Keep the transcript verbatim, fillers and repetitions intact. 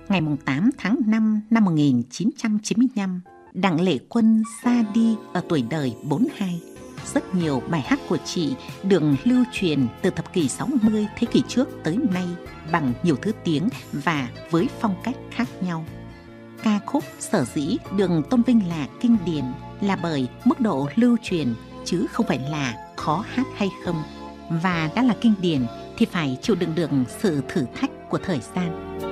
Ngày tám tháng năm năm một nghìn chín trăm chín mươi lăm, Đặng Lệ Quân ra đi ở tuổi đời bốn mươi hai. Rất nhiều bài hát của chị được lưu truyền từ thập kỷ sáu mươi thế kỷ trước tới nay bằng nhiều thứ tiếng và với phong cách khác nhau. Ca khúc sở dĩ được tôn vinh là kinh điển là bởi mức độ lưu truyền chứ không phải là khó hát hay không. Và đã là kinh điển thì phải chịu đựng được sự thử thách của thời gian.